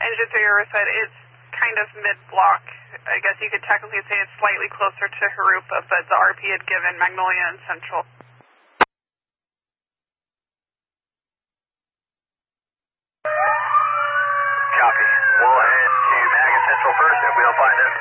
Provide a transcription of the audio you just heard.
Engine 3 said it's kind of mid-block. I guess you could technically say it's slightly closer to Harupa, but the RP had given Magnolia and Central. Copy. We'll head to Mag and Central first, and we'll find it.